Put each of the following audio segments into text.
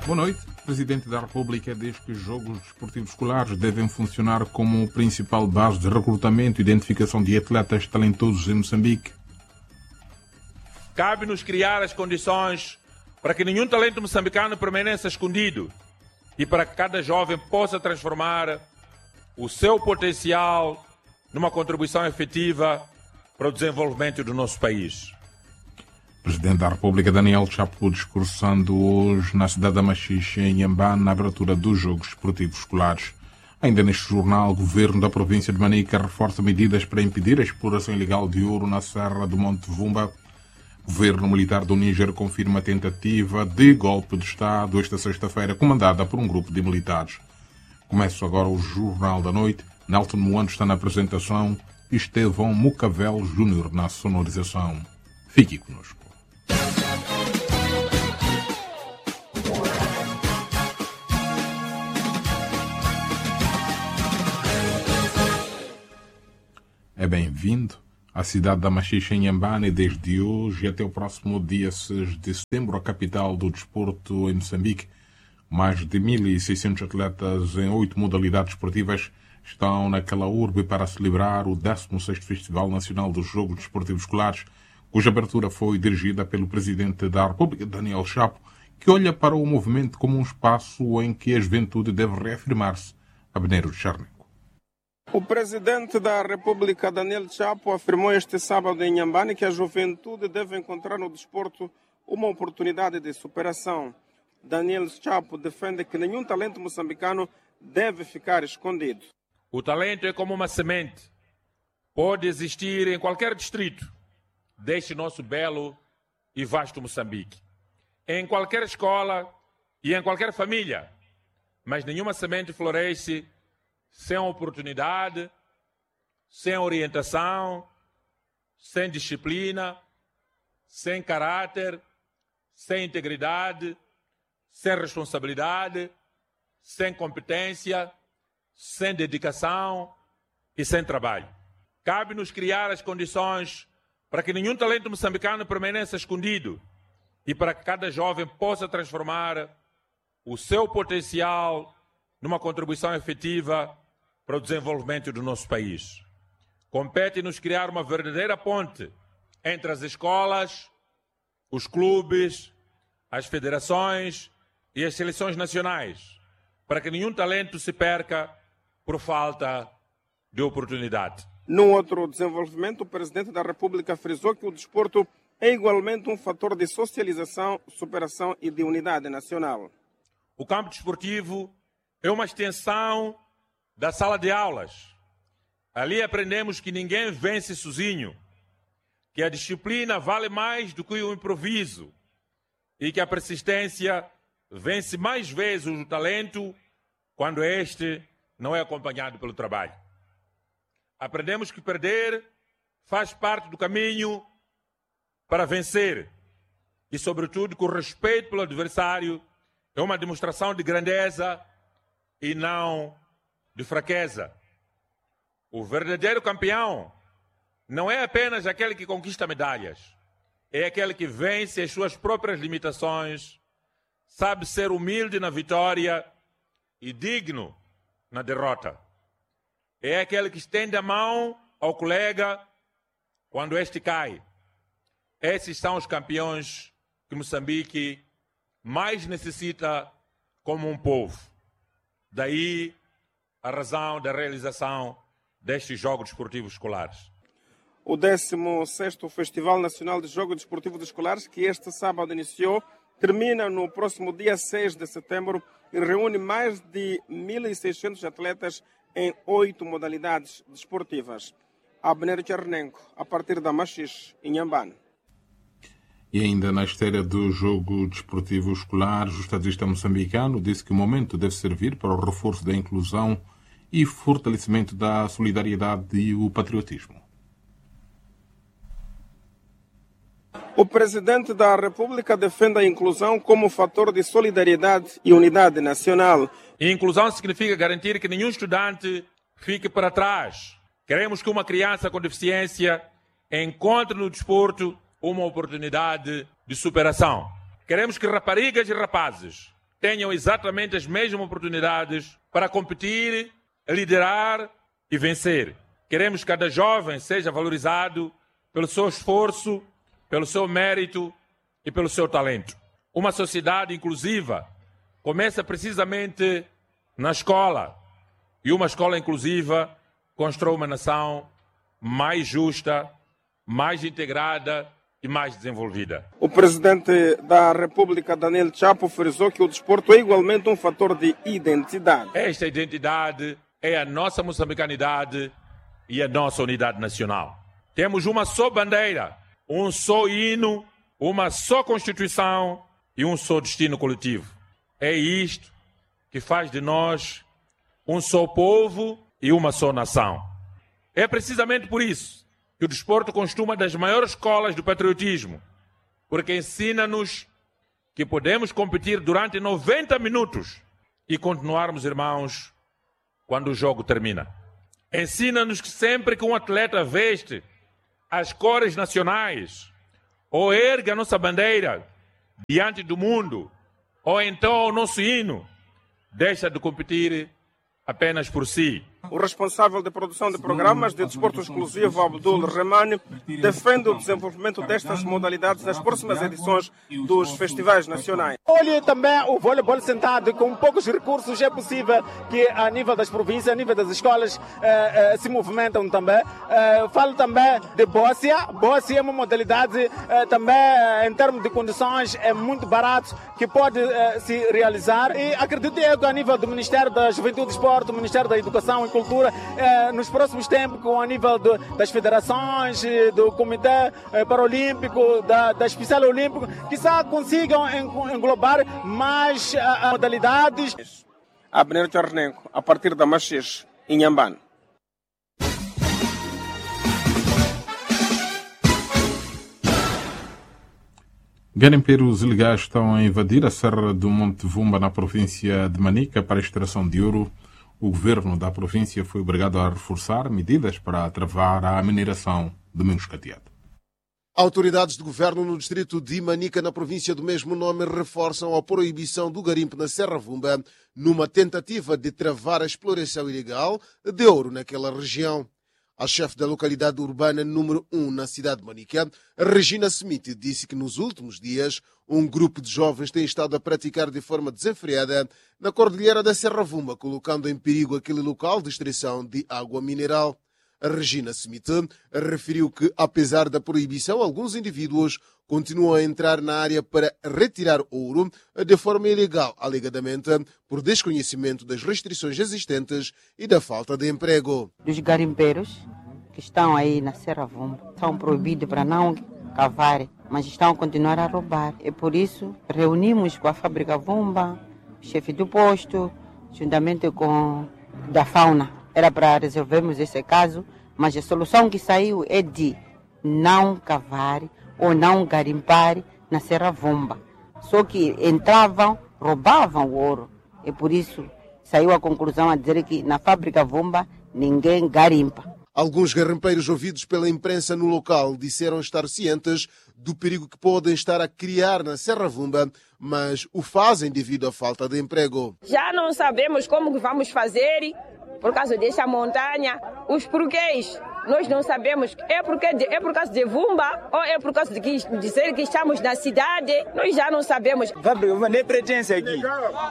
Boa noite. O Presidente da República diz que os jogos desportivos escolares devem funcionar como principal base de recrutamento e identificação de atletas talentosos em Moçambique. Cabe-nos criar as condições para que nenhum talento moçambicano permaneça escondido e para que cada jovem possa transformar o seu potencial numa contribuição efetiva para o desenvolvimento do nosso país. O Presidente da República, Daniel Chapo, discursando hoje na cidade da Machixe, em Inhambane, na abertura dos Jogos Desportivos Escolares. Ainda neste jornal, o Governo da província de Manica reforça medidas para impedir a exploração ilegal de ouro na Serra do Monte Vumba. O Governo Militar do Níger confirma a tentativa de golpe de Estado esta sexta-feira, comandada por um grupo de militares. Começa agora o Jornal da Noite. Nelson Moando está na apresentação e Estevão Mucavel Júnior na sonorização. Fique conosco. É bem-vindo à cidade da Machixe, em Inhambane, desde hoje até o próximo dia 6 de setembro, a capital do desporto em Moçambique. Mais de 1.600 atletas em 8 modalidades esportivas estão naquela urbe para celebrar o 16º Festival Nacional dos Jogos Desportivos Escolares, cuja abertura foi dirigida pelo Presidente da República, Daniel Chapo, que olha para o movimento como um espaço em que a juventude deve reafirmar-se. Abneiro de Charneco. O Presidente da República, Daniel Chapo, afirmou este sábado em Inhambane que a juventude deve encontrar no desporto uma oportunidade de superação. Daniel Chapo defende que nenhum talento moçambicano deve ficar escondido. O talento é como uma semente. Pode existir em qualquer distrito deste nosso belo e vasto Moçambique. Em qualquer escola e em qualquer família. Mas nenhuma semente floresce sem oportunidade, sem orientação, sem disciplina, sem caráter, sem integridade, sem responsabilidade, sem competência, sem dedicação e sem trabalho. Cabe-nos criar as condições para que nenhum talento moçambicano permaneça escondido e para que cada jovem possa transformar o seu potencial numa contribuição efetiva para o desenvolvimento do nosso país. Compete-nos criar uma verdadeira ponte entre as escolas, os clubes, as federações e as seleções nacionais, para que nenhum talento se perca por falta de oportunidade. Num outro desenvolvimento, o Presidente da República frisou que o desporto é igualmente um fator de socialização, superação e de unidade nacional. O campo desportivo é uma extensão da sala de aulas. Ali aprendemos que ninguém vence sozinho, que a disciplina vale mais do que o improviso e que a persistência vence mais vezes o talento quando este não é acompanhado pelo trabalho. Aprendemos que perder faz parte do caminho para vencer e, sobretudo, que o respeito pelo adversário é uma demonstração de grandeza e não de fraqueza. O verdadeiro campeão não é apenas aquele que conquista medalhas, é aquele que vence as suas próprias limitações, sabe ser humilde na vitória e digno na derrota. É aquele que estende a mão ao colega quando este cai. Esses são os campeões que Moçambique mais necessita como um povo. Daí a razão da realização destes Jogos Desportivos Escolares. O 16º Festival Nacional de Jogos Desportivos Escolares, que este sábado iniciou, termina no próximo dia 6 de setembro e reúne mais de 1.600 atletas em 8 modalidades desportivas. Abner Chernenko, a partir da Machixe, em Inhambane. E ainda na esteira do jogo desportivo escolar, o estadista moçambicano disse que o momento deve servir para o reforço da inclusão e fortalecimento da solidariedade e o patriotismo. O Presidente da República defende a inclusão como fator de solidariedade e unidade nacional. E inclusão significa garantir que nenhum estudante fique para trás. Queremos que uma criança com deficiência encontre no desporto uma oportunidade de superação. Queremos que raparigas e rapazes tenham exatamente as mesmas oportunidades para competir, liderar e vencer. Queremos que cada jovem seja valorizado pelo seu esforço, pelo seu mérito e pelo seu talento. Uma sociedade inclusiva começa precisamente na escola. E uma escola inclusiva constrói uma nação mais justa, mais integrada e mais desenvolvida. O presidente da República, Daniel Chapo, frisou que o desporto é igualmente um fator de identidade. Esta identidade é a nossa moçambicanidade e a nossa unidade nacional. Temos uma só bandeira, um só hino, uma só Constituição e um só destino coletivo. É isto que faz de nós um só povo e uma só nação. É precisamente por isso que o desporto constitui uma das maiores escolas do patriotismo, porque ensina-nos que podemos competir durante 90 minutos e continuarmos irmãos quando o jogo termina. Ensina-nos que sempre que um atleta veste as cores nacionais ou ergue a nossa bandeira diante do mundo, ou então o nosso hino, deixa de competir apenas por si. O responsável de produção de programas de desporto exclusivo, Abdul Remani, defende o desenvolvimento destas modalidades nas próximas edições dos festivais nacionais. Olhe também o voleibol sentado, com poucos recursos é possível que a nível das províncias, a nível das escolas se movimentam também. Falo também de Bóssia. Bóssia é uma modalidade também em termos de condições é muito barato que pode se realizar, e acredito que a nível do Ministério da Juventude e Esporte, do Ministério da Educação e Cultura, nos próximos tempos, com a nível das federações, do Comitê Paralímpico, da Especial Olímpico, quizá consigam englobar mais modalidades. Abner Charnenko, a partir da Machixe, em Inhambane. Garimpeiros ilegais estão a invadir a Serra do Monte Vumba, na província de Manica, para a extração de ouro. O governo da província foi obrigado a reforçar medidas para travar a mineração de menos cateado. Autoridades de governo no distrito de Manica, na província do mesmo nome, reforçam a proibição do garimpo na Serra Vumba, numa tentativa de travar a exploração ilegal de ouro naquela região. A chefe da localidade urbana número 1 na cidade de Manica, Regina Smith, disse que nos últimos dias um grupo de jovens tem estado a praticar de forma desenfreada na cordilheira da Serra Vumba, colocando em perigo aquele local de extração de água mineral. A Regina Smith referiu que, apesar da proibição, alguns indivíduos continuam a entrar na área para retirar ouro de forma ilegal, alegadamente por desconhecimento das restrições existentes e da falta de emprego. Dos garimpeiros que estão aí na Serra Vumba são proibidos para não cavar, mas estão a continuar a roubar. E por isso reunimos com a fábrica Vumba, o chefe do posto, juntamente com da fauna. Era para resolvermos esse caso, mas a solução que saiu é de não cavar ou não garimpar na Serra Vumba. Só que entravam, roubavam o ouro. E por isso saiu a conclusão a dizer que na fábrica Vumba ninguém garimpa. Alguns garimpeiros ouvidos pela imprensa no local disseram estar cientes do perigo que podem estar a criar na Serra Vumba, mas o fazem devido à falta de emprego. Já não sabemos como vamos fazer por causa dessa montanha, os porquês. Nós não sabemos, é por causa de Vumba ou é por causa de dizer que estamos na cidade, nós já não sabemos. Fábrica Vumba nem pertence aqui.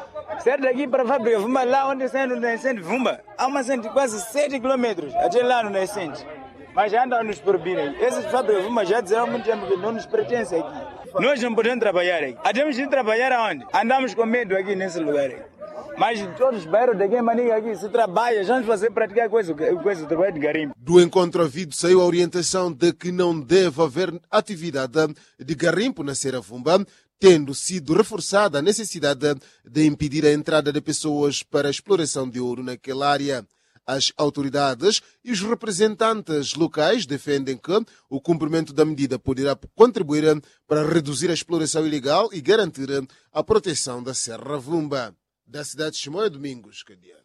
Ser daqui para a Fábrica Vumba, lá onde está no nascente Vumba, há uma nascente de quase 7 quilômetros, até lá no nascente. Mas já andam nos proibindo. Essas fábricas Vumba já disseram há muito tempo que não nos pertence aqui. Nós não podemos trabalhar aqui. Temos de trabalhar aonde? Andamos com medo aqui nesse lugar aqui. Mas todos os bairros daqui, Manica, aqui se trabalha, já vamos fazer praticar coisa do trabalho de garimpo. Do encontro havido saiu a orientação de que não deve haver atividade de garimpo na Serra Vumba, tendo sido reforçada a necessidade de impedir a entrada de pessoas para a exploração de ouro naquela área. As autoridades e os representantes locais defendem que o cumprimento da medida poderá contribuir para reduzir a exploração ilegal e garantir a proteção da Serra Vumba. Da cidade de Chimoio, Domingos Cadeado.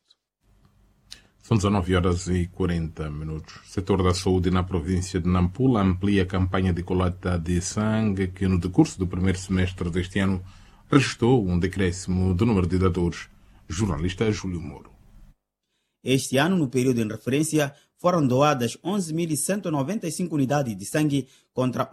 São 19h40. O setor da saúde na província de Nampula amplia a campanha de coleta de sangue que, no decurso do primeiro semestre deste ano, registrou um decréscimo do número de dadores. Jornalista Júlio Moro. Este ano, no período em referência, foram doadas 11.195 unidades de sangue contra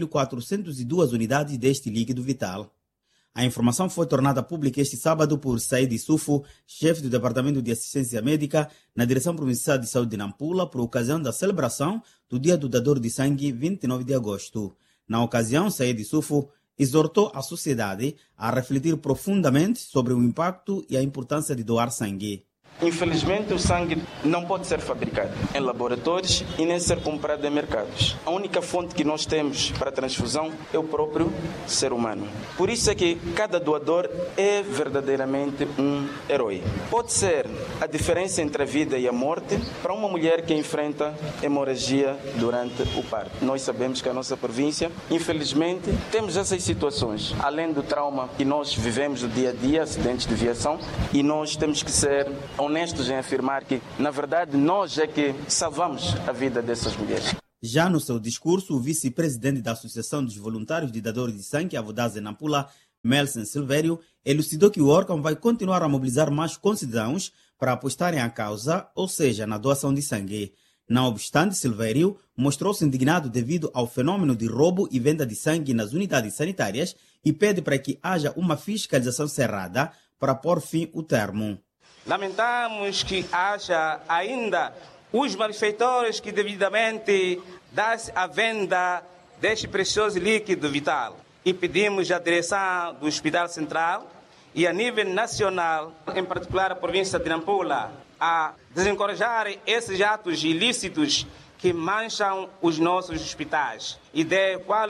11.402 unidades deste líquido vital. A informação foi tornada pública este sábado por Said Sufo, chefe do Departamento de Assistência Médica na Direção Provincial de Saúde de Nampula, por ocasião da celebração do Dia do Dador de Sangue, 29 de agosto. Na ocasião, Said Sufo exortou a sociedade a refletir profundamente sobre o impacto e a importância de doar sangue. Infelizmente, o sangue não pode ser fabricado em laboratórios e nem ser comprado em mercados. A única fonte que nós temos para transfusão é o próprio ser humano. Por isso é que cada doador é verdadeiramente um herói. Pode ser a diferença entre a vida e a morte para uma mulher que enfrenta hemorragia durante o parto. Nós sabemos que a nossa província, infelizmente, temos essas situações. Além do trauma que nós vivemos no dia a dia, acidentes de viação, e nós temos que ser honestos em afirmar que, na verdade, nós é que salvamos a vida dessas mulheres. Já no seu discurso, o vice-presidente da Associação dos Voluntários de Dadores de Sangue, a Vodase Nampula, Melson Silvério, elucidou que o órgão vai continuar a mobilizar mais concidadãos para apostarem à causa, ou seja, na doação de sangue. Não obstante, Silvério mostrou-se indignado devido ao fenômeno de roubo e venda de sangue nas unidades sanitárias e pede para que haja uma fiscalização cerrada para pôr fim ao termo. Lamentamos que haja ainda os malfeitores que devidamente dão a venda deste precioso líquido vital. E pedimos à direção do Hospital Central e a nível nacional, em particular a província de Nampula, a desencorajar esses atos ilícitos que mancham os nossos hospitais. E de qual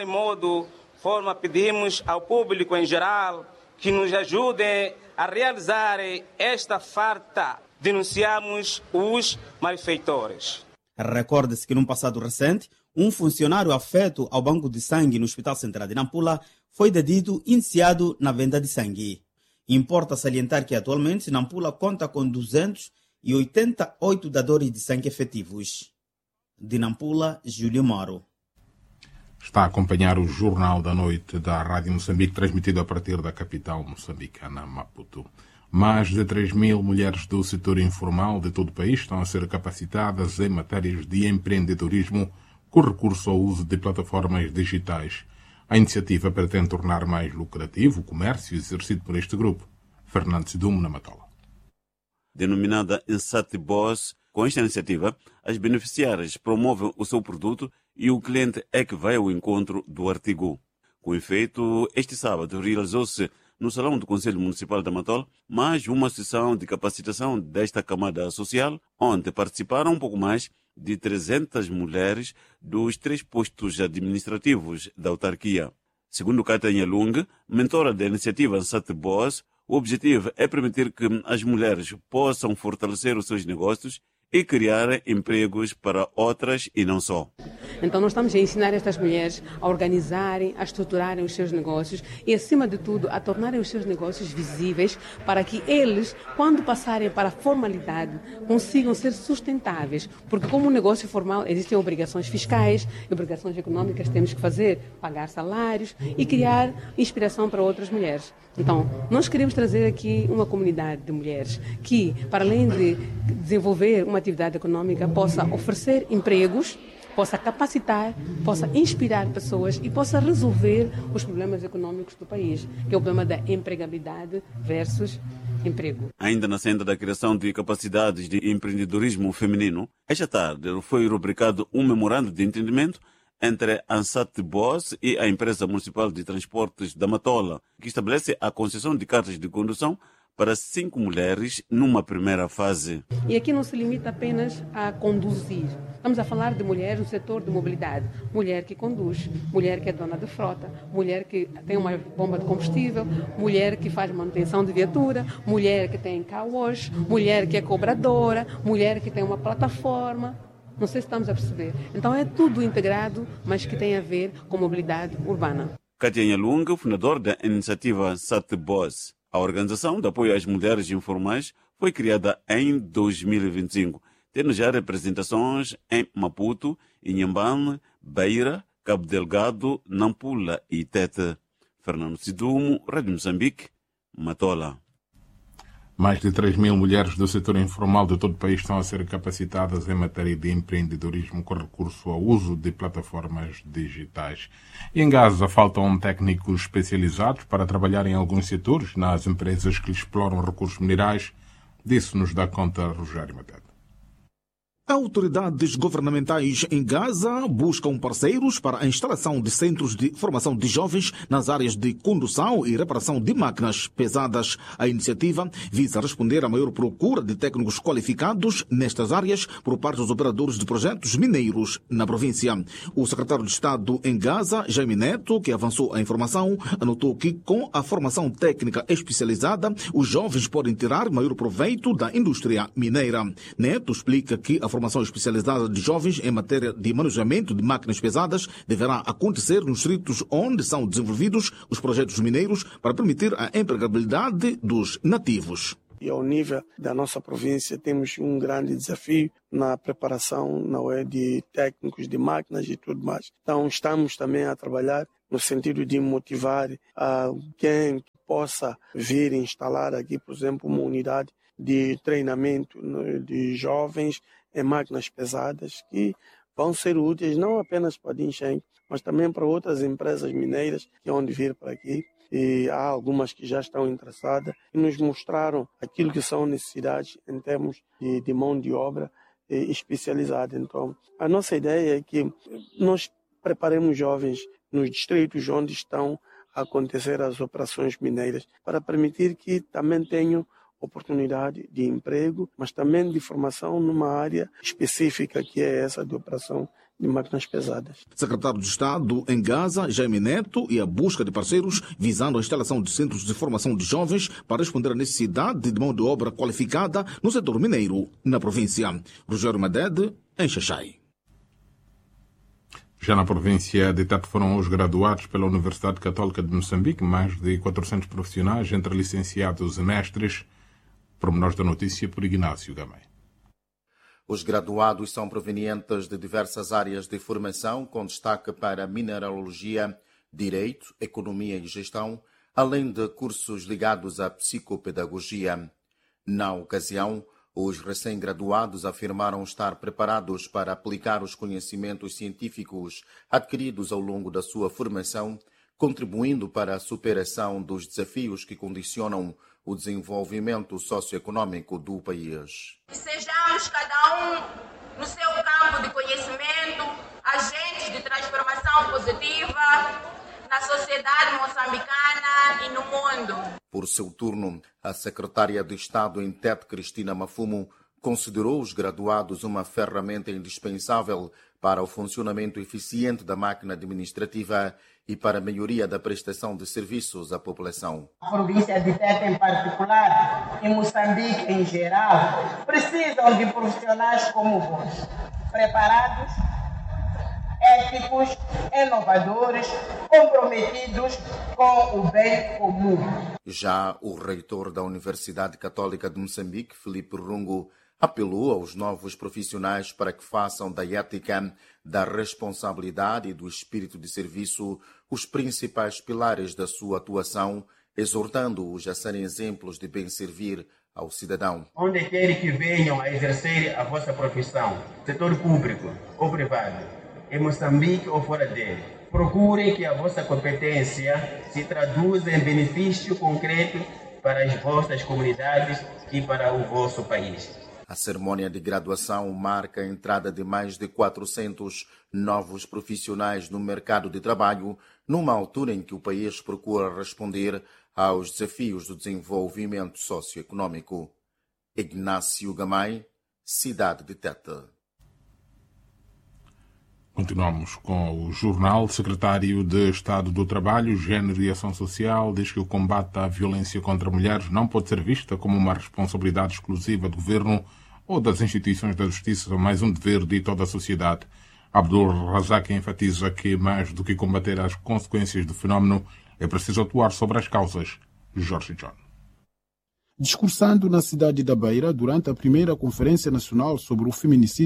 forma pedimos ao público em geral que nos ajudem a realizar esta farta. Denunciamos os malfeitores. Recorde-se que num passado recente, um funcionário afeto ao banco de sangue no Hospital Central de Nampula foi detido iniciado na venda de sangue. Importa salientar que atualmente Nampula conta com 288 dadores de sangue efetivos. De Nampula, Júlio Moro. Está a acompanhar o Jornal da Noite da Rádio Moçambique, transmitido a partir da capital moçambicana, Maputo. Mais de 3.000 mulheres do setor informal de todo o país estão a ser capacitadas em matérias de empreendedorismo com recurso ao uso de plataformas digitais. A iniciativa pretende tornar mais lucrativo o comércio exercido por este grupo. Fernando Sidumo, na Matola. Denominada Insat Boss, com esta iniciativa, as beneficiárias promovem o seu produto e o cliente é que vai ao encontro do artigo. Com efeito, este sábado realizou-se no Salão do Conselho Municipal da Matola mais uma sessão de capacitação desta camada social, onde participaram um pouco mais de 300 mulheres dos 3 postos administrativos da autarquia. Segundo Katia Lung, mentora da iniciativa Insat Boss, o objetivo é permitir que as mulheres possam fortalecer os seus negócios e criar empregos para outras e não só. Então nós estamos a ensinar estas mulheres a organizarem, a estruturarem os seus negócios e, acima de tudo, a tornarem os seus negócios visíveis para que eles, quando passarem para a formalidade, consigam ser sustentáveis. Porque como um negócio formal existem obrigações fiscais, obrigações econômicas que temos que fazer, pagar salários e criar inspiração para outras mulheres. Então, nós queremos trazer aqui uma comunidade de mulheres que, para além de desenvolver uma atividade econômica, possa oferecer empregos, possa capacitar, possa inspirar pessoas e possa resolver os problemas econômicos do país, que é o problema da empregabilidade versus emprego. Ainda na senda da criação de capacidades de empreendedorismo feminino, esta tarde foi rubricado um memorando de entendimento entre a Insat Boss e a Empresa Municipal de Transportes da Matola, que estabelece a concessão de cartas de condução para 5 mulheres numa primeira fase. E aqui não se limita apenas a conduzir. Estamos a falar de mulheres no setor de mobilidade. Mulher que conduz, mulher que é dona de frota, mulher que tem uma bomba de combustível, mulher que faz manutenção de viatura, mulher que tem car wash, mulher que é cobradora, mulher que tem uma plataforma. Não sei se estamos a perceber. Então é tudo integrado, mas que tem a ver com mobilidade urbana. Katia Lung, fundador da iniciativa Insat Boss. A organização de apoio às mulheres informais foi criada em 2025, tendo já representações em Maputo, Inhambane, Beira, Cabo Delgado, Nampula e Tete. Fernando Sidumo, Rádio Moçambique, Matola. Mais de 3.000 mulheres do setor informal de todo o país estão a ser capacitadas em matéria de empreendedorismo com recurso ao uso de plataformas digitais. E em Gaza faltam técnicos especializados para trabalhar em alguns setores nas empresas que exploram recursos minerais. Disso nos dá conta Rogério Matete. Autoridades governamentais em Gaza buscam parceiros para a instalação de centros de formação de jovens nas áreas de condução e reparação de máquinas pesadas. A iniciativa visa responder à maior procura de técnicos qualificados nestas áreas por parte dos operadores de projetos mineiros na província. O secretário de Estado em Gaza, Jaime Neto, que avançou a informação, anotou que com a formação técnica especializada, os jovens podem tirar maior proveito da indústria mineira. Neto explica que a formação especializada de jovens em matéria de manejamento de máquinas pesadas deverá acontecer nos distritos onde são desenvolvidos os projetos mineiros para permitir a empregabilidade dos nativos. E ao nível da nossa província temos um grande desafio na preparação de técnicos de máquinas e tudo mais. Então estamos também a trabalhar no sentido de motivar alguém que possa vir instalar aqui, por exemplo, uma unidade de treinamento de jovens em máquinas pesadas que vão ser úteis não apenas para a Dincheng, mas também para outras empresas mineiras que vão vir para aqui. E há algumas que já estão interessadas e nos mostraram aquilo que são necessidades em termos de mão de obra especializada. Então, a nossa ideia é que nós preparemos jovens nos distritos onde estão a acontecer as operações mineiras para permitir que também tenham oportunidade de emprego, mas também de formação numa área específica que é essa de operação de máquinas pesadas. Secretário de Estado em Gaza, Jaime Neto, e a busca de parceiros visando a instalação de centros de formação de jovens para responder à necessidade de mão de obra qualificada no setor mineiro na província. Rogério Madede, em Xaxai. Já na província de Tete foram os graduados pela Universidade Católica de Moçambique, mais de 400 profissionais, entre licenciados e mestres. Pormenores da notícia por Ignácio Gamay. Os graduados são provenientes de diversas áreas de formação, com destaque para mineralogia, direito, economia e gestão, além de cursos ligados à psicopedagogia. Na ocasião, os recém-graduados afirmaram estar preparados para aplicar os conhecimentos científicos adquiridos ao longo da sua formação, contribuindo para a superação dos desafios que condicionam o desenvolvimento socioeconômico do país. Sejamos cada um no seu campo de conhecimento, agentes de transformação positiva na sociedade moçambicana e no mundo. Por seu turno, a secretária de Estado em Tete, Cristina Mafumo, considerou os graduados uma ferramenta indispensável para o funcionamento eficiente da máquina administrativa e para a melhoria da prestação de serviços à população. A província de Tete em particular e Moçambique em geral precisam de profissionais como vós, preparados, éticos, inovadores, comprometidos com o bem comum. Já o reitor da Universidade Católica de Moçambique, Filipe Rungo, apelou aos novos profissionais para que façam da ética, da responsabilidade e do espírito de serviço os principais pilares da sua atuação, exortando-os a serem exemplos de bem servir ao cidadão. Onde quer que venham a exercer a vossa profissão, setor público ou privado, em Moçambique ou fora dele, procurem que a vossa competência se traduza em benefício concreto para as vossas comunidades e para o vosso país. A cerimônia de graduação marca a entrada de mais de 400 novos profissionais no mercado de trabalho, numa altura em que o país procura responder aos desafios do desenvolvimento socioeconômico. Ignácio Gamay, Cidade de Tete. Continuamos com o jornal. Secretário de Estado do Trabalho, Gênero e Ação Social diz que o combate à violência contra mulheres não pode ser vista como uma responsabilidade exclusiva do governo ou das instituições da justiça, mas um dever de toda a sociedade. Abdul Razak enfatiza que, mais do que combater as consequências do fenómeno, é preciso atuar sobre as causas. Jorge John. Discursando na cidade da Beira durante a primeira Conferência Nacional sobre o Feminicídio,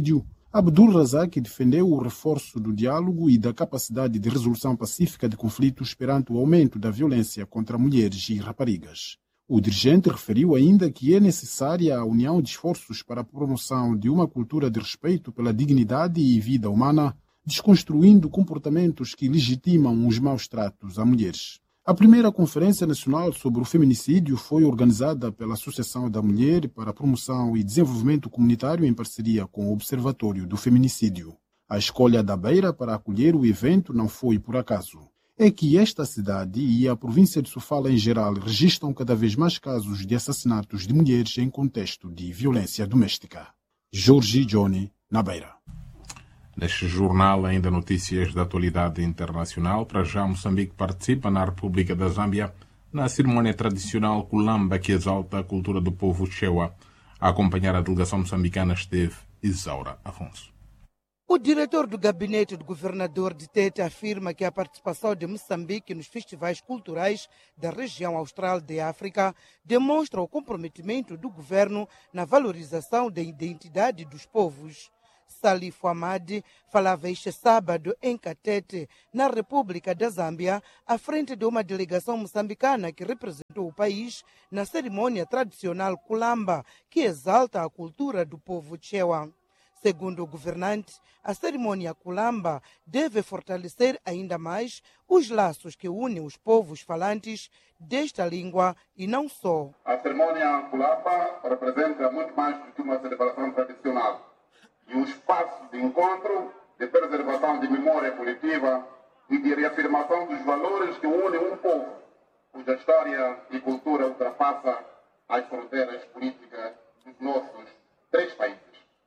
Abdul Razak defendeu o reforço do diálogo e da capacidade de resolução pacífica de conflitos perante o aumento da violência contra mulheres e raparigas. O dirigente referiu ainda que é necessária a união de esforços para a promoção de uma cultura de respeito pela dignidade e vida humana, desconstruindo comportamentos que legitimam os maus tratos a mulheres. A primeira Conferência Nacional sobre o Feminicídio foi organizada pela Associação da Mulher para a Promoção e Desenvolvimento Comunitário em parceria com o Observatório do Feminicídio. A escolha da Beira para acolher o evento não foi por acaso. É que esta cidade e a província de Sofala em geral registram cada vez mais casos de assassinatos de mulheres em contexto de violência doméstica. Jorge Johnny, na Beira. Neste jornal, ainda notícias da atualidade internacional. Para já, Moçambique participa na República da Zâmbia na cerimônia tradicional Kulamba, que exalta a cultura do povo Chewa. A acompanhar a delegação moçambicana esteve Isaura Afonso. O diretor do gabinete do governador de Tete afirma que a participação de Moçambique nos festivais culturais da região austral de África demonstra o comprometimento do governo na valorização da identidade dos povos. Salif Hamad falava este sábado em Katete, na República da Zâmbia, à frente de uma delegação moçambicana que representou o país na cerimônia tradicional Kulamba, que exalta a cultura do povo Chewa. Segundo o governante, a cerimônia Kulamba deve fortalecer ainda mais os laços que unem os povos falantes desta língua e não só. A cerimônia Kulamba representa muito mais do que uma celebração tradicional e um espaço de encontro, de preservação de memória coletiva e de reafirmação dos valores que unem um povo, cuja história e cultura ultrapassa as fronteiras políticas dos nossos três países.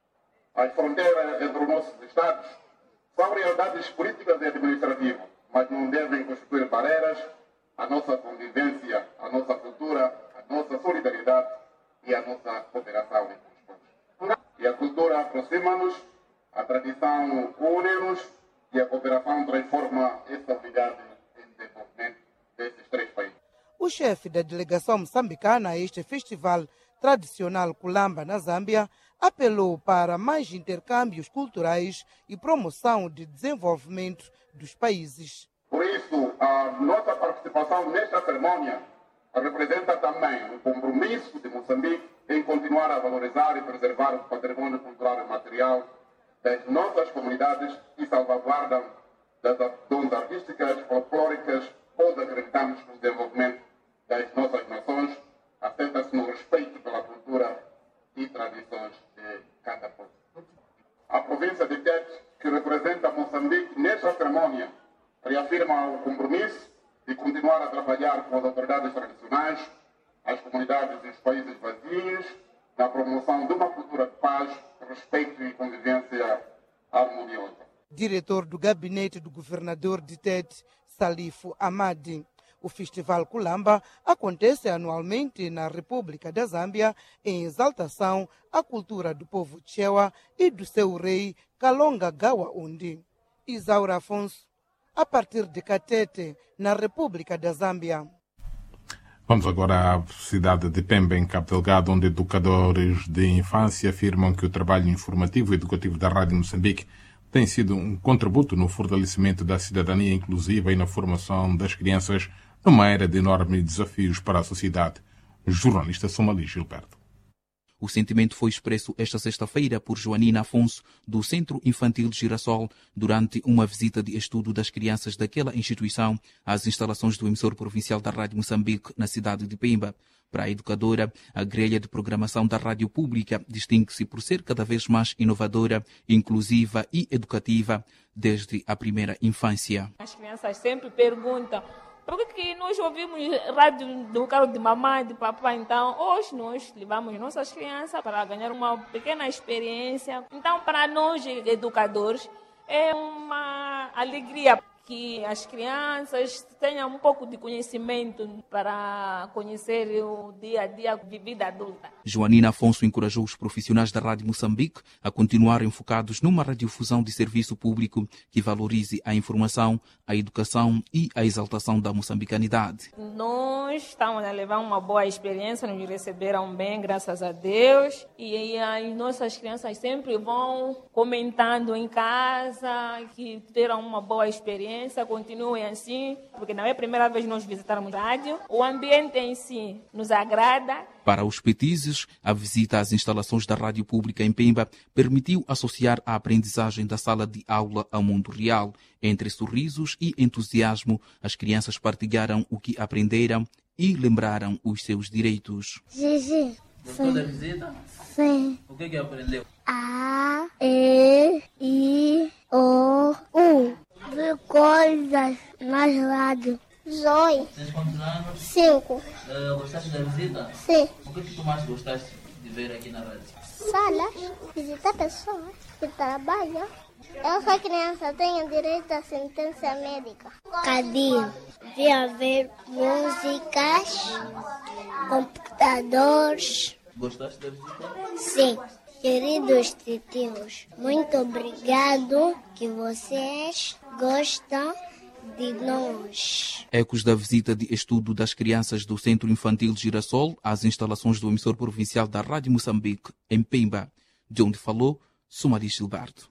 As fronteiras entre os nossos estados são realidades políticas e administrativas, mas não devem constituir barreiras à nossa convivência, à nossa cultura, à nossa solidariedade e à nossa cooperação entre os povos. E a cultura aproxima-nos, a tradição une-nos e a cooperação transforma essa unidade em desenvolvimento desses três países. O chefe da delegação moçambicana a este festival tradicional Kulamba na Zâmbia apelou para mais intercâmbios culturais e promoção de desenvolvimento dos países. Por isso, a nossa participação nesta cerimônia representa também o compromisso de Moçambique em continuar a valorizar e preservar o patrimônio cultural e material das nossas comunidades e salvaguarda das dons artísticas, folclóricas, pois acreditamos no desenvolvimento das nossas nações, assenta-se no respeito pela cultura e tradições de cada povo. A província de Tete, que representa Moçambique nesta cerimônia, reafirma o compromisso de continuar a trabalhar com as autoridades tradicionais, as comunidades e os países vizinhos, na promoção de uma cultura de paz, respeito e convivência harmoniosa. Diretor do gabinete do governador de Tete, Salif Hamad. O Festival Kulamba acontece anualmente na República da Zâmbia em exaltação à cultura do povo Chewa e do seu rei Kalonga Gawaundi. Isaura Afonso, a partir de Katete, na República da Zâmbia. Vamos agora à cidade de Pemba, em Cabo Delgado, onde educadores de infância afirmam que o trabalho informativo e educativo da Rádio Moçambique tem sido um contributo no fortalecimento da cidadania inclusiva e na formação das crianças numa era de enormes desafios para a sociedade. Jornalista Somali Gilberto. O sentimento foi expresso esta sexta-feira por Joanina Afonso, do Centro Infantil Girassol, durante uma visita de estudo das crianças daquela instituição às instalações do emissor provincial da Rádio Moçambique, na cidade de Pemba. Para a educadora, a grelha de programação da rádio pública distingue-se por ser cada vez mais inovadora, inclusiva e educativa desde a primeira infância. As crianças sempre perguntam: por que nós ouvimos rádio no carro de mamãe, de papai? Então, hoje nós levamos nossas crianças para ganhar uma pequena experiência. Então, para nós, educadores, é uma alegria que as crianças tenham um pouco de conhecimento para conhecer o dia a dia de vida adulta. Joanina Afonso encorajou os profissionais da Rádio Moçambique a continuarem focados numa radiodifusão de serviço público que valorize a informação, a educação e a exaltação da moçambicanidade. Nós estamos a levar uma boa experiência, nos receberam bem, graças a Deus, e as nossas crianças sempre vão comentando em casa que terão uma boa experiência, continuem assim, porque não é a primeira vez que nós visitarmos a rádio, o ambiente em si nos agrada. Para os petizes, a visita às instalações da Rádio Pública em Pemba permitiu associar a aprendizagem da sala de aula ao mundo real. Entre sorrisos e entusiasmo, as crianças partilharam o que aprenderam e lembraram os seus direitos. Gigi. Gostou da visita? Sim. O que aprendeu? A, E, I, O, U. Vi coisas nas rádios. Zoe. Tens quantos anos? 5. Gostaste da visita? Sim. O que tu mais gostaste de ver aqui na rádio? Salas, visitar pessoas que trabalham. Eu sou criança, tenho direito à assistência médica. Cadinho. Via ver músicas, computadores. Gostaste da visita? Sim. Queridos titios, muito obrigado que vocês gostam de nós. Ecos da visita de estudo das crianças do Centro Infantil Girassol às instalações do emissor provincial da Rádio Moçambique, em Pemba, de onde falou Sumari Gilberto.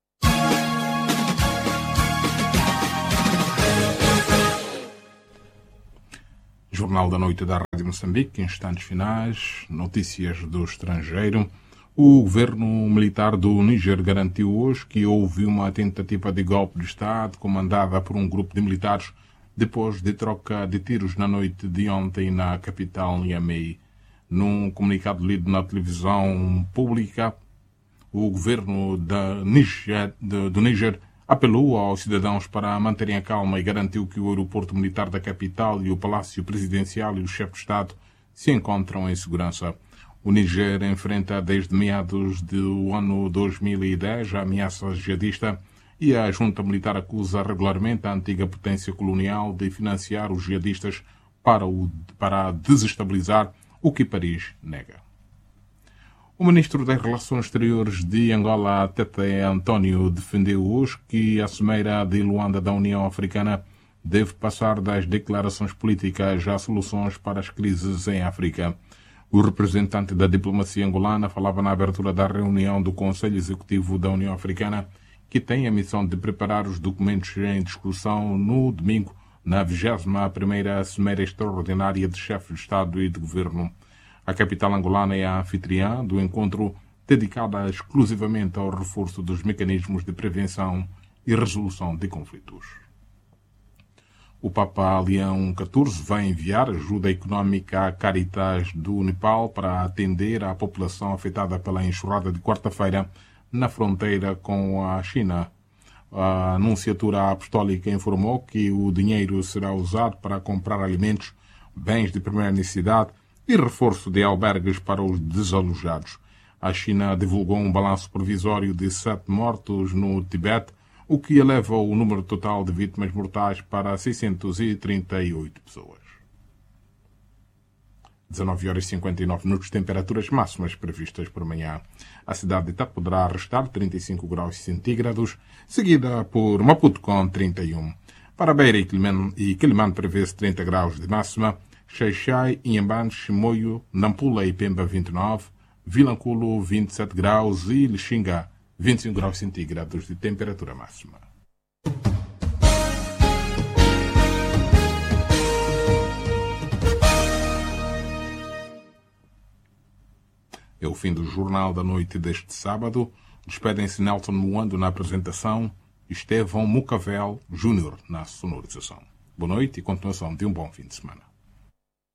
Jornal da Noite da Rádio Moçambique, instantes finais, notícias do estrangeiro. O governo militar do Níger garantiu hoje que houve uma tentativa de golpe de Estado comandada por um grupo de militares depois de troca de tiros na noite de ontem na capital Niamey. Num comunicado lido na televisão pública, o governo do Níger apelou aos cidadãos para manterem a calma e garantiu que o aeroporto militar da capital e o palácio presidencial e o chefe de Estado se encontram em segurança. O Níger enfrenta desde meados do ano 2010 a ameaça jihadista e a junta militar acusa regularmente a antiga potência colonial de financiar os jihadistas para desestabilizar, o que Paris nega. O ministro das Relações Exteriores de Angola, Tete António, defendeu hoje que a Cimeira de Luanda da União Africana deve passar das declarações políticas a soluções para as crises em África. O representante da diplomacia angolana falava na abertura da reunião do Conselho Executivo da União Africana, que tem a missão de preparar os documentos em discussão no domingo, na 21ª Cimeira Extraordinária de Chefes de Estado e de Governo. A capital angolana é a anfitriã do encontro dedicada exclusivamente ao reforço dos mecanismos de prevenção e resolução de conflitos. O Papa Leão XIV vai enviar ajuda económica à Caritas do Nepal para atender à população afetada pela enxurrada de quarta-feira na fronteira com a China. A Anunciatura Apostólica informou que o dinheiro será usado para comprar alimentos, bens de primeira necessidade e reforço de albergues para os desalojados. A China divulgou um balanço provisório de 7 mortos no Tibete, o que eleva o número total de vítimas mortais para 638 pessoas. 19h59, temperaturas máximas previstas para amanhã. A cidade de Tete poderá registrar 35 graus centígrados, seguida por Maputo com 31. Para Beira e Quelimane prevê-se 30 graus de máxima, Xai-Xai, Inhambane, Chimoio, Nampula e Pemba 29, Vilanculo 27 graus e Lixinga 25 graus centígrados de temperatura máxima. É o fim do Jornal da Noite deste sábado. Despedem-se Nelson Moando na apresentação e Estevão Mucavel Júnior na sonorização. Boa noite e continuação de um bom fim de semana.